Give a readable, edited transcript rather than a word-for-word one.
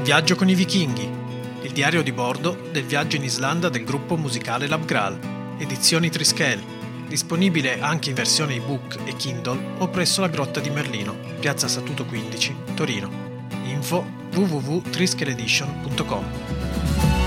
In viaggio con i vichinghi, il diario di bordo del viaggio in Islanda del gruppo musicale Labgral, edizioni Trischel, disponibile anche in versione ebook e Kindle o presso la Grotta di Merlino, Piazza Statuto 15, Torino. Info www.trischeledition.com.